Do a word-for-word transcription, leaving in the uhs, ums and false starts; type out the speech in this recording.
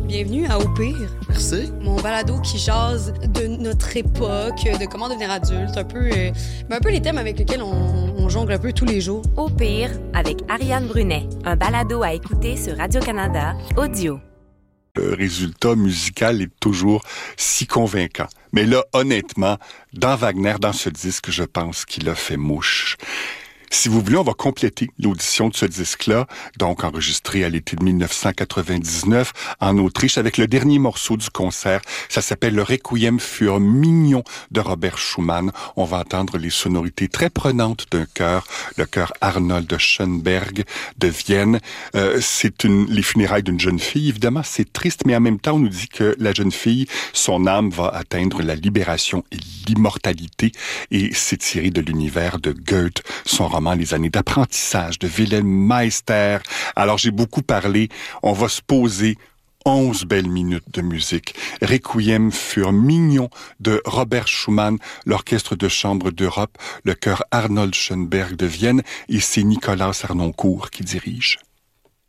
Bienvenue à Au pire. Merci. Mon balado qui jase de notre époque, de comment devenir adulte, un peu, euh, ben un peu les thèmes avec lesquels on, on jongle un peu tous les jours. Au pire, avec Ariane Brunet, un balado à écouter sur Radio-Canada, audio. Le résultat musical est toujours si convaincant. Mais là, honnêtement, dans Wagner, dans ce disque, je pense qu'il a fait mouche. Si vous voulez, on va compléter l'audition de ce disque-là, donc enregistré à l'été de dix-neuf cent quatre-vingt-dix-neuf en Autriche, avec le dernier morceau du concert. Ça s'appelle le Requiem für Mignon de Robert Schumann. On va entendre les sonorités très prenantes d'un chœur, le chœur Arnold Schönberg de Vienne. Euh, c'est une, les funérailles d'une jeune fille. Évidemment, c'est triste, mais en même temps, on nous dit que la jeune fille, son âme va atteindre la libération et l'immortalité, et c'est tiré de l'univers de Goethe, son roman Les années d'apprentissage de Wilhelm Meister. Alors, j'ai beaucoup parlé. On va se poser onze belles minutes de musique. Requiem für Mignon de Robert Schumann, l'Orchestre de chambre d'Europe, le chœur Arnold Schönberg de Vienne, et c'est Nicolas Arnoncourt qui dirige.